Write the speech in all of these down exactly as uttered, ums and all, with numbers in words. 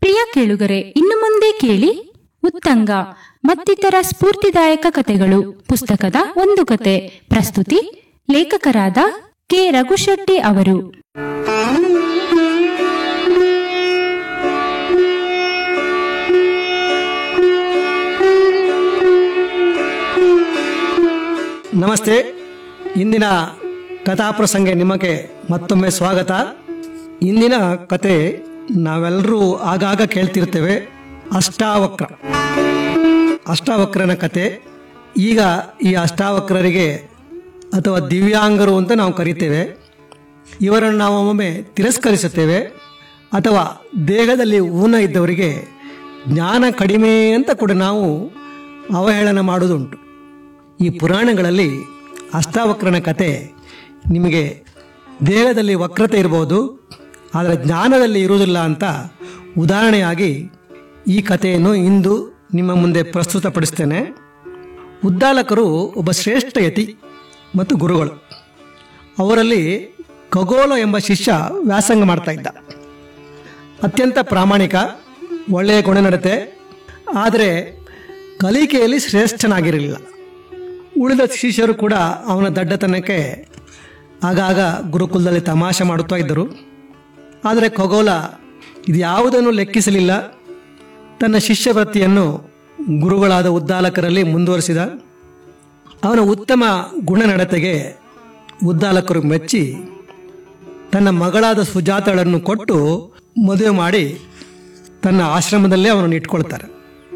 ಪ್ರಿಯ ಕೇಳುಗರೆ, ಇನ್ನು ಮುಂದೆ ಕೇಳಿ ಉತ್ತಂಗ ಮತ್ತಿತರ ಸ್ಫೂರ್ತಿದಾಯಕ ಕಥೆಗಳು ಪುಸ್ತಕದ ಒಂದು ಕತೆ. ಪ್ರಸ್ತುತಿ ಲೇಖಕರಾದ ಕೆ ರಘುಶೆಟ್ಟಿ ಅವರು. ನಮಸ್ತೆ. ಇಂದಿನ ಕಥಾಪ್ರಸಂಗ ನಿಮಗೆ ಮತ್ತೊಮ್ಮೆ ಸ್ವಾಗತ. ಇಂದಿನ ಕತೆ ನಾವೆಲ್ಲರೂ ಆಗಾಗ ಕೇಳ್ತಿರ್ತೇವೆ, ಅಷ್ಟಾವಕ್ರ. ಅಷ್ಟಾವಕ್ರನ ಕತೆ. ಈಗ ಈ ಅಷ್ಟಾವಕ್ರರಿಗೆ ಅಥವಾ ದಿವ್ಯಾಂಗರು ಅಂತ ನಾವು ಕರಿತೇವೆ. ಇವರನ್ನು ನಾವು ಒಮ್ಮೊಮ್ಮೆ ತಿರಸ್ಕರಿಸುತ್ತೇವೆ ಅಥವಾ ದೇಹದಲ್ಲಿ ಊನ ಇದ್ದವರಿಗೆ ಜ್ಞಾನ ಕಡಿಮೆ ಅಂತ ಕೂಡ ನಾವು ಅವಹೇಳನ ಮಾಡೋದುಂಟು. ಈ ಪುರಾಣಗಳಲ್ಲಿ ಅಷ್ಟಾವಕ್ರನ ಕತೆ ನಿಮಗೆ ದೇಹದಲ್ಲಿ ವಕ್ರತೆ ಇರಬಹುದು, ಆದರೆ ಜ್ಞಾನದಲ್ಲಿ ಇರುವುದಿಲ್ಲ ಅಂತ ಉದಾಹರಣೆಯಾಗಿ ಈ ಕಥೆಯನ್ನು ಇಂದು ನಿಮ್ಮ ಮುಂದೆ ಪ್ರಸ್ತುತಪಡಿಸ್ತೇನೆ. ಉದ್ದಾಲಕರು ಒಬ್ಬ ಶ್ರೇಷ್ಠ ಯತಿ ಮತ್ತು ಗುರುಗಳು. ಅವರಲ್ಲಿ ಖಗೋಲ ಎಂಬ ಶಿಷ್ಯ ವ್ಯಾಸಂಗ ಮಾಡ್ತಾ ಇದ್ದ. ಅತ್ಯಂತ ಪ್ರಾಮಾಣಿಕ, ಒಳ್ಳೆಯ ಗುಣನಡತೆ, ಆದರೆ ಕಲಿಕೆಯಲ್ಲಿ ಶ್ರೇಷ್ಠನಾಗಿರಲಿಲ್ಲ. ಉಳಿದ ಶಿಷ್ಯರು ಕೂಡ ಅವನ ದಡ್ಡತನಕ್ಕೆ ಆಗಾಗ ಗುರುಕುಲದಲ್ಲಿ ತಮಾಷೆ ಮಾಡುತ್ತಾ ಇದ್ದರು. ಆದರೆ ಖಗೋಲ ಇದು ಯಾವುದನ್ನು ಲೆಕ್ಕಿಸಲಿಲ್ಲ. ತನ್ನ ಶಿಷ್ಯವೃತ್ತಿಯನ್ನು ಗುರುಗಳಾದ ಉದ್ದಾಲಕರಲ್ಲಿ ಮುಂದುವರಿಸಿದ. ಅವನ ಉತ್ತಮ ಗುಣನಡತೆಗೆ ಉದ್ದಾಲಕರು ಮೆಚ್ಚಿ ತನ್ನ ಮಗಳಾದ ಸುಜಾತಳನ್ನು ಕೊಟ್ಟು ಮದುವೆ ಮಾಡಿ ತನ್ನ ಆಶ್ರಮದಲ್ಲೇ ಅವನನ್ನು ಇಟ್ಕೊಳ್ತಾರೆ.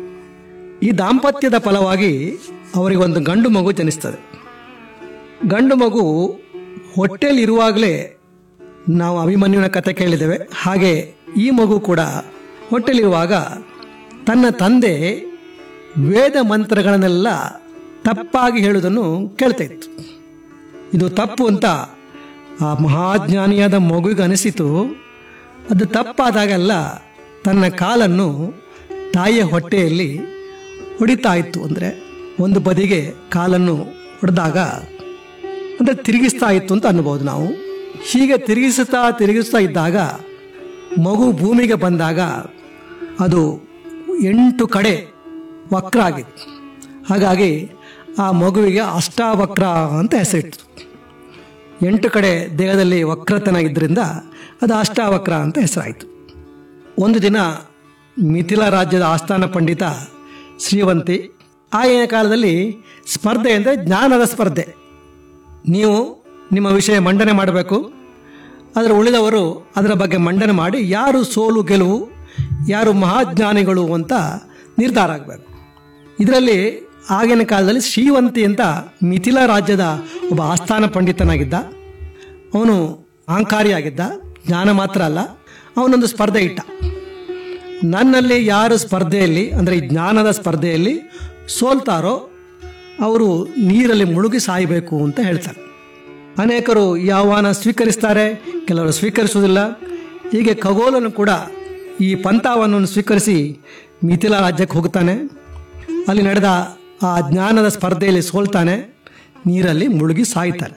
ಈ ದಾಂಪತ್ಯದ ಫಲವಾಗಿ ಅವರಿಗೊಂದು ಗಂಡು ಮಗು ಜನಿಸ್ತದೆ. ಗಂಡು ಮಗು ಹೊಟ್ಟೆಯಲ್ಲಿರುವಾಗಲೇ ನಾವು ಅಭಿಮನ್ಯುವಿನ ಕತೆ ಕೇಳಿದ್ದೇವೆ. ಹಾಗೆ ಈ ಮಗು ಕೂಡ ಹೊಟ್ಟೆಯಲ್ಲಿರುವಾಗ ತನ್ನ ತಂದೆ ವೇದ ಮಂತ್ರಗಳನ್ನೆಲ್ಲ ತಪ್ಪಾಗಿ ಹೇಳುವುದನ್ನು ಕೇಳ್ತಾ ಇತ್ತು. ಇದು ತಪ್ಪು ಅಂತ ಆ ಮಹಾಜ್ಞಾನಿಯಾದ ಮಗುವಿಗೆ ಅನಿಸಿತು. ಅದು ತಪ್ಪಾದಾಗೆಲ್ಲ ತನ್ನ ಕಾಲನ್ನು ತಾಯಿಯ ಹೊಟ್ಟೆಯಲ್ಲಿ ಹೊಡಿತಾ ಇತ್ತು. ಅಂದರೆ ಒಂದು ಬದಿಗೆ ಕಾಲನ್ನು ಹೊಡೆದಾಗ ಅಂದರೆ ತಿರುಗಿಸ್ತಾ ಇತ್ತು ಅಂತ ಅನ್ಬೋದು ನಾವು. ಹೀಗೆ ತಿರುಗಿಸುತ್ತಾ ತಿರುಗಿಸ್ತಾ ಇದ್ದಾಗ ಮಗು ಭೂಮಿಗೆ ಬಂದಾಗ ಅದು ಎಂಟು ಕಡೆ ವಕ್ರ ಆಗಿತ್ತು. ಹಾಗಾಗಿ ಆ ಮಗುವಿಗೆ ಅಷ್ಟಾವಕ್ರ ಅಂತ ಹೆಸರಿತ್ತು. ಎಂಟು ಕಡೆ ದೇಹದಲ್ಲಿ ವಕ್ರತನಾಗಿದ್ದರಿಂದ ಅದು ಅಷ್ಟಾವಕ್ರ ಅಂತ ಹೆಸರಾಯಿತು. ಒಂದು ದಿನ ಮಿಥಿಲಾ ರಾಜ್ಯದ ಆಸ್ಥಾನ ಪಂಡಿತ ಶ್ರೀವಂತಿ, ಆಗಿನ ಕಾಲದಲ್ಲಿ ಸ್ಪರ್ಧೆ ಅಂದರೆ ಜ್ಞಾನದ ಸ್ಪರ್ಧೆ. ನೀವು ನಿಮ್ಮ ವಿಷಯ ಮಂಡನೆ ಮಾಡಬೇಕು, ಅದರ ಉಳಿದವರು ಅದರ ಬಗ್ಗೆ ಮಂಡನೆ ಮಾಡಿ ಯಾರು ಸೋಲು ಗೆಲುವು, ಯಾರು ಮಹಾಜ್ಞಾನಿಗಳು ಅಂತ ನಿರ್ಧಾರ ಆಗಬೇಕು. ಇದರಲ್ಲಿ ಆಗಿನ ಕಾಲದಲ್ಲಿ ಶ್ರೀವಂತಿ ಅಂತ ಮಿಥಿಲಾ ರಾಜ್ಯದ ಒಬ್ಬ ಆಸ್ಥಾನ ಪಂಡಿತನಾಗಿದ್ದ. ಅವನು ಅಹಂಕಾರಿಯಾಗಿದ್ದ. ಜ್ಞಾನ ಮಾತ್ರ ಅಲ್ಲ, ಅವನೊಂದು ಸ್ಪರ್ಧೆ ಇಟ್ಟ. ನನ್ನಲ್ಲಿ ಯಾರು ಸ್ಪರ್ಧೆಯಲ್ಲಿ ಅಂದರೆ ಜ್ಞಾನದ ಸ್ಪರ್ಧೆಯಲ್ಲಿ ಸೋಲ್ತಾರೋ ಅವರು ನೀರಲ್ಲಿ ಮುಳುಗಿ ಸಾಯಬೇಕು ಅಂತ ಹೇಳ್ತಾರೆ. ಅನೇಕರು ಈ ಆಹ್ವಾನ ಸ್ವೀಕರಿಸ್ತಾರೆ, ಕೆಲವರು ಸ್ವೀಕರಿಸುವುದಿಲ್ಲ. ಹೀಗೆ ಖಗೋಲನು ಕೂಡ ಈ ಪಂಥಾವನ್ನು ಸ್ವೀಕರಿಸಿ ಮಿಥಿಲಾ ರಾಜ್ಯಕ್ಕೆ ಹೋಗ್ತಾನೆ. ಅಲ್ಲಿ ನಡೆದ ಆ ಜ್ಞಾನದ ಸ್ಪರ್ಧೆಯಲ್ಲಿ ಸೋಲ್ತಾನೆ, ನೀರಲ್ಲಿ ಮುಳುಗಿ ಸಾಯ್ತಾನೆ.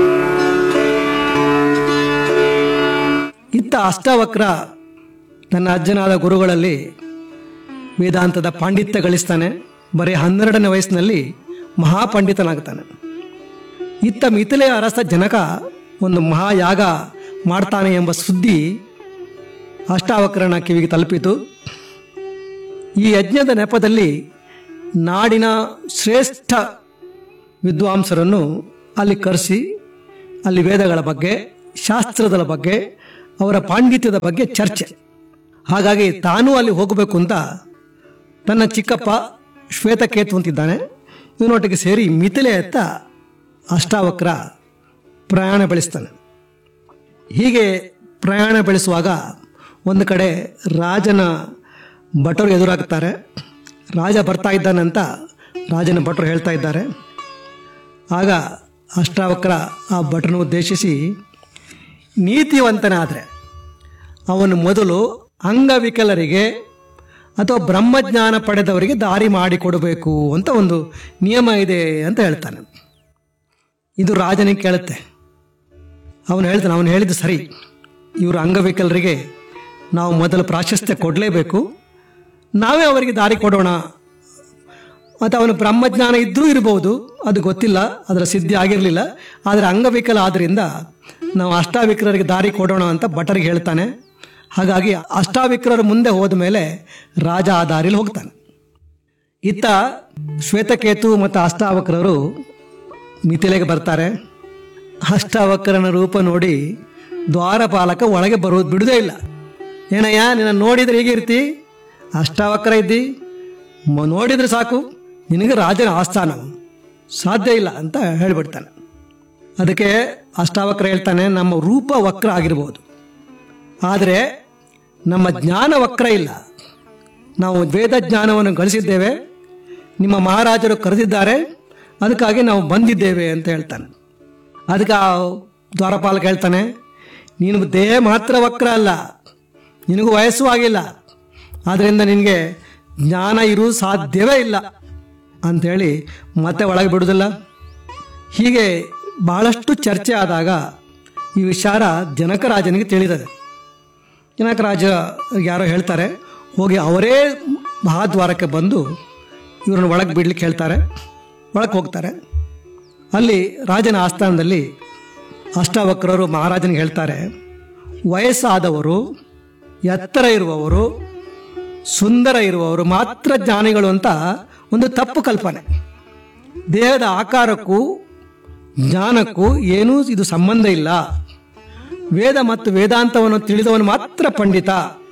ಇತ್ತ ಅಷ್ಟಾವಕ್ರ ತನ್ನ ಅಜ್ಜನಾದ ಗುರುಗಳಲ್ಲಿ ವೇದಾಂತದ ಪಾಂಡಿತ್ಯ ಗಳಿಸ್ತಾನೆ. ಬರೀ ಹನ್ನೆರಡನೇ ವಯಸ್ಸಿನಲ್ಲಿ ಮಹಾಪಂಡಿತನಾಗ್ತಾನೆ. ಇತ್ತ ಮಿಥಿಲೆಯ ಅರಸ ಜನಕ ಒಂದು ಮಹಾಯಾಗ ಮಾಡ್ತಾನೆ ಎಂಬ ಸುದ್ದಿ ಅಷ್ಟಾವಕ್ರನ ಕಿವಿಗೆ ತಲುಪಿತು. ಈ ಯಜ್ಞದ ನೆಪದಲ್ಲಿ ನಾಡಿನ ಶ್ರೇಷ್ಠ ವಿದ್ವಾಂಸರನ್ನು ಅಲ್ಲಿ ಕರೆಸಿ ಅಲ್ಲಿ ವೇದಗಳ ಬಗ್ಗೆ, ಶಾಸ್ತ್ರದ ಬಗ್ಗೆ, ಅವರ ಪಾಂಡಿತ್ಯದ ಬಗ್ಗೆ ಚರ್ಚೆ. ಹಾಗಾಗಿ ತಾನೂ ಅಲ್ಲಿ ಹೋಗಬೇಕು ಅಂತ ತನ್ನ ಚಿಕ್ಕಪ್ಪ ಶ್ವೇತಕೇತು ಅಂತಿದ್ದಾನೆ, ಇವನೊಟ್ಟಿಗೆ ಸೇರಿ ಮಿಥಿಲೆಯತ್ತ ಅಷ್ಟಾವಕ್ರ ಪ್ರಯಾಣ ಬೆಳೆಸ್ತಾನೆ. ಹೀಗೆ ಪ್ರಯಾಣ ಬೆಳೆಸುವಾಗ ಒಂದು ಕಡೆ ರಾಜನ ಭಟರು ಎದುರಾಗ್ತಾರೆ. ರಾಜ ಬರ್ತಾ ಇದ್ದಾನಂತ ರಾಜನ ಭಟರು ಹೇಳ್ತಾ ಇದ್ದಾರೆ. ಆಗ ಅಷ್ಟಾವಕ್ರ ಆ ಭಟರನ್ನು ಉದ್ದೇಶಿಸಿ, ನೀತಿವಂತನಾದರೆ ಅವನು ಮೊದಲು ಅಂಗವಿಕಲರಿಗೆ ಅಥವಾ ಬ್ರಹ್ಮಜ್ಞಾನ ಪಡೆದವರಿಗೆ ದಾರಿ ಮಾಡಿಕೊಡಬೇಕು ಅಂತ ಒಂದು ನಿಯಮ ಇದೆ ಅಂತ ಹೇಳ್ತಾನೆ. ಇದು ರಾಜನಿಗೆ ಕೇಳುತ್ತೆ. ಅವನು ಹೇಳ್ತಾನೆ, ಅವನು ಹೇಳಿದ್ದು ಸರಿ, ಇವರು ಅಂಗವಿಕಲರಿಗೆ ನಾವು ಮೊದಲು ಪ್ರಾಶಸ್ತ್ಯ ಕೊಡಲೇಬೇಕು. ನಾವೇ ಅವರಿಗೆ ದಾರಿ ಕೊಡೋಣ. ಮತ್ತು ಅವನು ಬ್ರಹ್ಮಜ್ಞಾನ ಇದ್ದರೂ ಇರಬಹುದು, ಅದು ಗೊತ್ತಿಲ್ಲ, ಅದರ ಸಿದ್ಧಿ ಆಗಿರಲಿಲ್ಲ. ಆದರೆ ಅಂಗವಿಕಲ ಆದ್ದರಿಂದ ನಾವು ಅಷ್ಟಾವಿಕ್ರರಿಗೆ ದಾರಿ ಕೊಡೋಣ ಅಂತ ಭಟರಿಗೆ ಹೇಳ್ತಾನೆ. ಹಾಗಾಗಿ ಅಷ್ಟಾವಿಕ್ರರು ಮುಂದೆ ಹೋದ ಮೇಲೆ ರಾಜ ಆ ದಾರಿಲಿ ಹೋಗ್ತಾನೆ. ಇತ್ತ ಶ್ವೇತಕೇತು ಮತ್ತು ಅಷ್ಟಾವಕ್ರರು ಮಿಥಿಲೆಗೆ ಬರ್ತಾರೆ. ಅಷ್ಟಾವಕ್ರನ ರೂಪ ನೋಡಿ ದ್ವಾರಪಾಲಕ ಒಳಗೆ ಬರೋದು ಬಿಡುವುದೇ ಇಲ್ಲ. ಏನಯ್ಯ, ನಿನ್ನ ನೋಡಿದ್ರೆ ಹೀಗಿರ್ತಿ, ಅಷ್ಟಾವಕ್ರ ಇದ್ದಿ, ಮ- ನೋಡಿದ್ರೆ ಸಾಕು, ನಿನಗೆ ರಾಜನ ಆಸ್ಥಾನ ಸಾಧ್ಯ ಇಲ್ಲ ಅಂತ ಹೇಳಿಬಿಡ್ತಾನೆ. ಅದಕ್ಕೆ ಅಷ್ಟಾವಕ್ರ ಹೇಳ್ತಾನೆ, ನಮ್ಮ ರೂಪ ವಕ್ರ ಆಗಿರ್ಬೋದು, ಆದರೆ ನಮ್ಮ ಜ್ಞಾನ ವಕ್ರ ಇಲ್ಲ. ನಾವು ವೇದ ಜ್ಞಾನವನ್ನು ಗಳಿಸಿದ್ದೇವೆ, ನಿಮ್ಮ ಮಹಾರಾಜರು ಕರೆದಿದ್ದಾರೆ, ಅದಕ್ಕಾಗಿ ನಾವು ಬಂದಿದ್ದೇವೆ ಅಂತ ಹೇಳ್ತಾನೆ. ಅದಕ್ಕೆ ಆ ದ್ವಾರಪಾಲಕ ಹೇಳ್ತಾನೆ, ನೀನು ದೇಹ ಮಾತ್ರ ವಕ್ರ ಅಲ್ಲ, ನಿನಗೂ ವಯಸ್ಸು ಆಗಿಲ್ಲ, ಆದ್ದರಿಂದ ನಿನಗೆ ಜ್ಞಾನ ಇರುವುದು ಸಾಧ್ಯವೇ ಇಲ್ಲ ಅಂಥೇಳಿ ಮತ್ತೆ ಒಳಗೆ ಬಿಡುವುದಿಲ್ಲ. ಹೀಗೆ ಬಹಳಷ್ಟು ಚರ್ಚೆ ಆದಾಗ ಈ ವಿಚಾರ ಜನಕರಾಜನಿಗೆ ತಿಳಿದದೆ. ಜನಕರಾಜ ಯಾರೋ ಹೇಳ್ತಾರೆ, ಹೋಗಿ ಅವರೇ ಮಹಾದ್ವಾರಕ್ಕೆ ಬಂದು ಇವರನ್ನು ಒಳಗೆ ಬಿಡ್ಲಿಕ್ಕೆ ಹೇಳ್ತಾರೆ. ಒಳಗೆ ಹೋಗ್ತಾರೆ. ಅಲ್ಲಿ ರಾಜನ ಆಸ್ಥಾನದಲ್ಲಿ ಅಷ್ಟಾವಕ್ರರು ಮಹಾರಾಜನಿಗೆ ಹೇಳ್ತಾರೆ, ವಯಸ್ಸಾದವರು, ಎತ್ತರ ಇರುವವರು, ಸುಂದರ ಇರುವವರು ಮಾತ್ರ ಜ್ಞಾನಿಗಳು ಅಂತ ಒಂದು ತಪ್ಪು ಕಲ್ಪನೆ. ದೇಹದ ಆಕಾರಕ್ಕೂ ಜ್ಞಾನಕ್ಕೂ ಏನೂ ಇದು ಸಂಬಂಧ ಇಲ್ಲ. ವೇದ ಮತ್ತು ವೇದಾಂತವನ್ನು ತಿಳಿದವನು ಮಾತ್ರ ಪಂಡಿತ.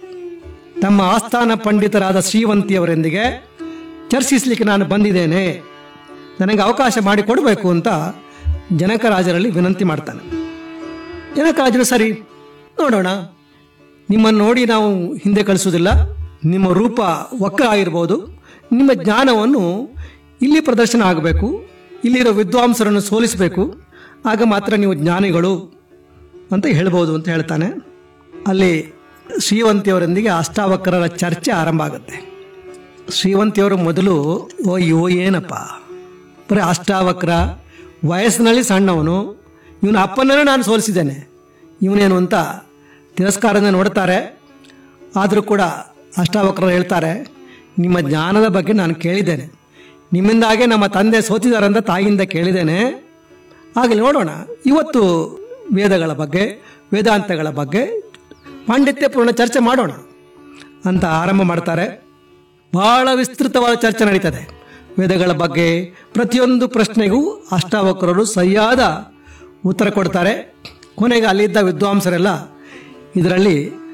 ತಮ್ಮ ಆಸ್ಥಾನ ಪಂಡಿತರಾದ ಶ್ರೀವಂತಿಯವರೊಂದಿಗೆ ಚರ್ಚಿಸಲಿಕ್ಕೆ ನಾನು ಬಂದಿದ್ದೇನೆ, ನನಗೆ ಅವಕಾಶ ಮಾಡಿಕೊಡಬೇಕು ಅಂತ ಜನಕರಾಜರಲ್ಲಿ ವಿನಂತಿ ಮಾಡ್ತಾನೆ. ಜನಕರಾಜರು ಸರಿ, ನೋಡೋಣ, ನಿಮ್ಮನ್ನು ನೋಡಿ ನಾವು ಹಿಂದೆ ಕಳಿಸೋದಿಲ್ಲ, ನಿಮ್ಮ ರೂಪ ವಕ್ರ ಆಗಿರ್ಬೋದು, ನಿಮ್ಮ ಜ್ಞಾನವನ್ನು ಇಲ್ಲಿ ಪ್ರದರ್ಶನ ಆಗಬೇಕು, ಇಲ್ಲಿರೋ ವಿದ್ವಾಂಸರನ್ನು ಸೋಲಿಸಬೇಕು, ಆಗ ಮಾತ್ರ ನೀವು ಜ್ಞಾನಿಗಳು ಅಂತ ಹೇಳ್ಬೋದು ಅಂತ ಹೇಳ್ತಾನೆ. ಅಲ್ಲಿ ಶ್ರೀವಂತಿಯವರೊಂದಿಗೆ ಅಷ್ಟಾವಕ್ರರ ಚರ್ಚೆ ಆರಂಭ ಆಗುತ್ತೆ. ಶ್ರೀವಂತಿಯವರು ಮೊದಲು, ಓ ಇವ ಏನಪ್ಪ, ಬರೀ ಅಷ್ಟಾವಕ್ರ, ವಯಸ್ಸಿನಲ್ಲಿ ಸಣ್ಣವನು, ಇವನ ಅಪ್ಪನನ್ನು ನಾನು ಸೋಲಿಸಿದ್ದೇನೆ, ಇವನೇನು ಅಂತ ತಿರಸ್ಕಾರದಿಂದ ನೋಡ್ತಾರೆ. ಆದರೂ ಕೂಡ ಅಷ್ಟಾವಕ್ರರು ಹೇಳ್ತಾರೆ, ನಿಮ್ಮ ಜ್ಞಾನದ ಬಗ್ಗೆ ನಾನು ಕೇಳಿದ್ದೇನೆ, ನಿಮ್ಮಿಂದಾಗೆ ನಮ್ಮ ತಂದೆ ಸೋತಿದಾರಂತ ತಾಯಿಯಿಂದ ಕೇಳಿದ್ದೇನೆ, ಆಗಲಿ ನೋಡೋಣ, ಇವತ್ತು ವೇದಗಳ ಬಗ್ಗೆ, ವೇದಾಂತಗಳ ಬಗ್ಗೆ ಪಾಂಡಿತ್ಯಪೂರ್ಣ ಚರ್ಚೆ ಮಾಡೋಣ ಅಂತ ಆರಂಭ ಮಾಡ್ತಾರೆ. ಬಹಳ ವಿಸ್ತೃತವಾದ ಚರ್ಚೆ ನಡೀತದೆ ವೇದಗಳ ಬಗ್ಗೆ. ಪ್ರತಿಯೊಂದು ಪ್ರಶ್ನೆಗೂ ಅಷ್ಟಾವಕ್ರರು ಸರಿಯಾದ ಉತ್ತರ ಕೊಡ್ತಾರೆ. ಕೊನೆಗೆ ಅಲ್ಲಿದ್ದ ವಿದ್ವಾಂಸರೆಲ್ಲ ಇದರಲ್ಲಿ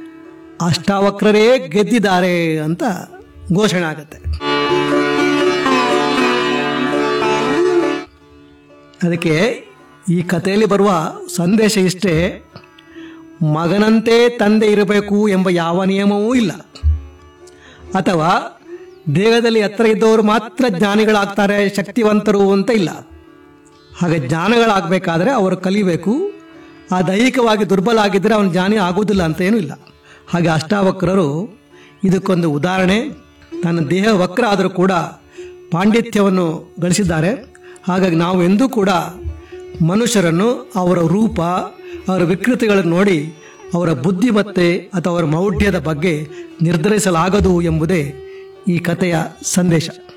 ಅಷ್ಟಾವಕ್ರರೇ ಗೆದ್ದಿದ್ದಾರೆ ಅಂತ ಘೋಷಣೆ ಆಗುತ್ತೆ. ಅದಕ್ಕೆ ಈ ಕಥೆಯಲ್ಲಿ ಬರುವ ಸಂದೇಶ ಇಷ್ಟೇ, ಮಗನಂತೆ ತಂದೆ ಇರಬೇಕು ಎಂಬ ಯಾವ ನಿಯಮವೂ ಇಲ್ಲ, ಅಥವಾ ದೇಹದಲ್ಲಿ ಎತ್ತರ ಇದ್ದವರು ಮಾತ್ರ ಜ್ಞಾನಿಗಳಾಗ್ತಾರೆ, ಶಕ್ತಿವಂತರು ಅಂತ ಇಲ್ಲ. ಹಾಗೆ ಜ್ಞಾನಗಳಾಗಬೇಕಾದ್ರೆ ಅವರು ಕಲಿಬೇಕು. ಆ ದೈಹಿಕವಾಗಿ ದುರ್ಬಲ ಆಗಿದ್ದರೆ ಅವನು ಜ್ಞಾನಿ ಆಗುವುದಿಲ್ಲ ಅಂತ ಏನೂ ಇಲ್ಲ. ಹಾಗೆ ಅಷ್ಟಾವಕ್ರರು ಇದಕ್ಕೊಂದು ಉದಾಹರಣೆ. ತನ್ನ ದೇಹ ವಕ್ರ ಆದರೂ ಕೂಡ ಪಾಂಡಿತ್ಯವನ್ನು ಗಳಿಸಿದ್ದಾರೆ. ಹಾಗಾಗಿ ನಾವು ಎಂದೂ ಕೂಡ ಮನುಷ್ಯರನ್ನು ಅವರ ರೂಪ, ಅವರ ವಿಕೃತಿಗಳನ್ನು ನೋಡಿ ಅವರ ಬುದ್ಧಿಮತ್ತೆ ಅಥವಾ ಅವರ ಮೌಢ್ಯದ ಬಗ್ಗೆ ನಿರ್ಧರಿಸಲಾಗದು ಎಂಬುದೇ ಈ ಕಥೆಯ ಸಂದೇಶ.